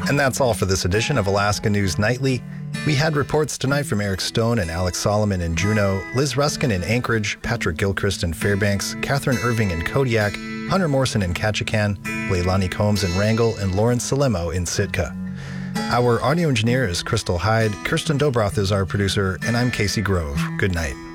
And that's all for this edition of Alaska News Nightly. We had reports tonight from Eric Stone and Alex Solomon in Juneau, Liz Ruskin in Anchorage, Patrick Gilchrist in Fairbanks, Catherine Irving in Kodiak, Hunter Morrison in Ketchikan, Leilani Combs in Wrangell, and Lawrence Salemo in Sitka. Our audio engineer is Crystal Hyde, Kirsten Dobroth is our producer, and I'm Casey Grove. Good night.